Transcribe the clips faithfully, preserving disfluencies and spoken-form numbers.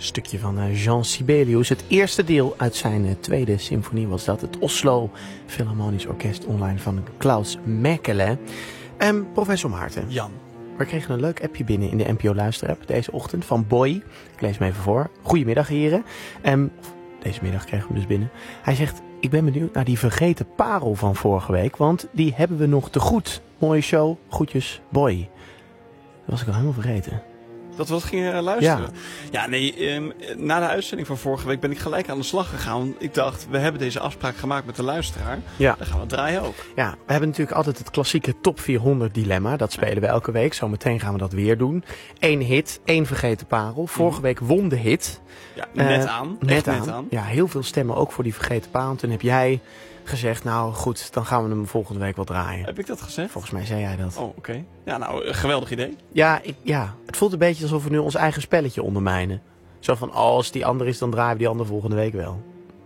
Stukje van uh, Jean Sibelius. Het eerste deel uit zijn uh, tweede symfonie was dat. Het Oslo Philharmonisch Orkest online van Klaus Mekele. Um, professor Maarten. Jan. We kregen een leuk appje binnen in de N P O Luisterapp deze ochtend van Boy. Ik lees hem even voor. Goedemiddag heren. Um, deze middag kregen we hem dus binnen. Hij zegt, ik ben benieuwd naar die vergeten parel van vorige week. Want die hebben we nog te goed. Mooie show. Groetjes, Boy. Dat was ik al helemaal vergeten. Dat we wat gingen luisteren? Ja, ja nee, um, na de uitzending van vorige week ben ik gelijk aan de slag gegaan. Ik dacht, we hebben deze afspraak gemaakt met de luisteraar. Ja. Dan gaan we het draaien ook. Ja, we hebben natuurlijk altijd het klassieke top vierhonderd dilemma. Dat spelen we elke week. Zometeen gaan we dat weer doen. Eén hit, één vergeten parel. Vorige week won de hit. Ja, net uh, aan. Net, aan. net aan. Ja, heel veel stemmen ook voor die vergeten parel. Toen heb jij gezegd, nou goed, dan gaan we hem volgende week wel draaien. Heb ik dat gezegd? Volgens mij zei jij dat. Oh, oké. Okay. Ja, nou, een geweldig idee. Ja, ik, ja, het voelt een beetje alsof we nu ons eigen spelletje ondermijnen. Zo van, als die ander is, dan draaien we die ander volgende week wel.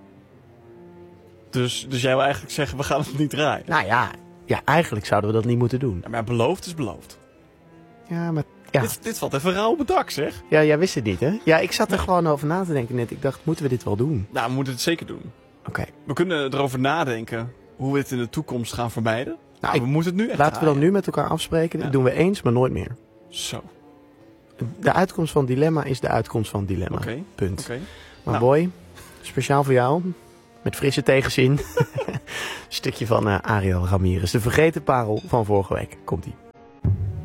Dus, dus jij wil eigenlijk zeggen, we gaan het niet draaien? Nou ja, ja, eigenlijk zouden we dat niet moeten doen. Ja, maar beloofd is beloofd. Ja, maar... Ja. Dit, dit valt even rauw op het dak, zeg. Ja, jij wist het niet, hè? Ja, ik zat er nee. gewoon over na te denken net. Ik dacht, moeten we dit wel doen? Nou, we moeten het zeker doen. Oké. Okay. We kunnen erover nadenken hoe we het in de toekomst gaan vermijden. Nou, ik, we moeten het nu echt Laten draaien. we dan nu met elkaar afspreken. Ja. Dat doen we eens, maar nooit meer. Zo. De uitkomst van dilemma is de uitkomst van dilemma. Okay. Punt. Okay. Maar nou. Boy, speciaal voor jou, met frisse tegenzin, stukje van uh, Ariel Ramirez. De vergeten parel van vorige week. Komt-ie.